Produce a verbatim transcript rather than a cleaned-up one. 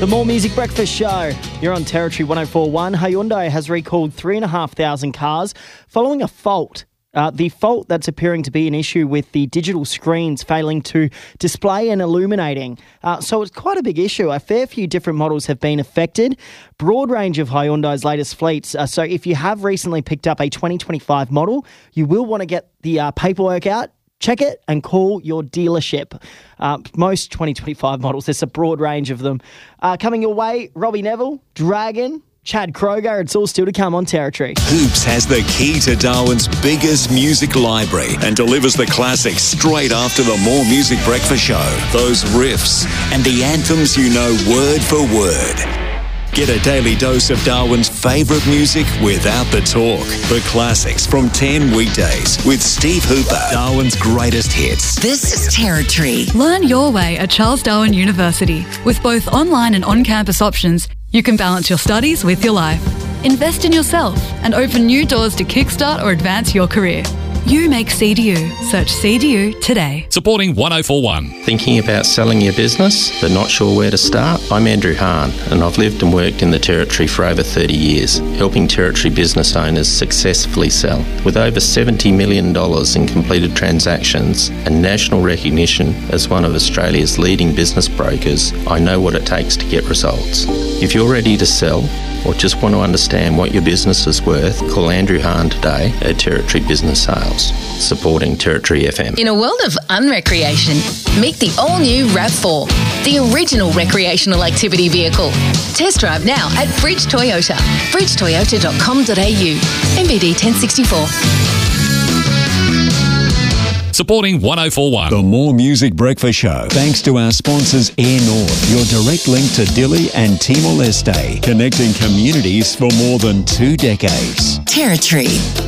The More Music Breakfast Show. You're on Territory one oh four point one. Hyundai has recalled three thousand five hundred cars following a fault. Uh, the fault that's appearing to be an issue with the digital screens failing to display and illuminating. Uh, so it's quite a big issue. A fair few different models have been affected. Broad range of Hyundai's latest fleets. Uh, so if you have recently picked up a twenty twenty-five model, you will want to get the uh, paperwork out. Check it and call your dealership. Uh, most twenty twenty-five models, there's a broad range of them. Uh, coming your way, Robbie Neville, Dragon, Chad Kroger, it's all still to come on Territory. Hoops has the key to Darwin's biggest music library and delivers the classics straight after the More Music Breakfast Show. Those riffs and the anthems you know word for word. Get a daily dose of Darwin's favourite music without the talk. The classics from ten weekdays with Steve Hooper. Darwin's greatest hits. This is Territory. Learn your way at Charles Darwin University. With both online and on-campus options, you can balance your studies with your life. Invest in yourself and open new doors to kickstart or advance your career. You make C D U. Search C D U today. Supporting one oh four point one. Thinking about selling your business but not sure where to start? I'm Andrew Hahn and I've lived and worked in the Territory for over thirty years, helping Territory business owners successfully sell. With over seventy million dollars in completed transactions and national recognition as one of Australia's leading business brokers, I know what it takes to get results. If you're ready to sell or just want to understand what your business is worth, call Andrew Hahn today at Territory Business Sales, supporting Territory F M. In a world of unrecreation, meet the all-new RAV four, the original recreational activity vehicle. Test drive now at Bridge Toyota, bridge toyota dot com dot a u, M B D ten sixty-four. Supporting one oh four point one. The More Music Breakfast Show. Thanks to our sponsors Air North, your direct link to Dili and Timor-Leste, connecting communities for more than two decades. Territory.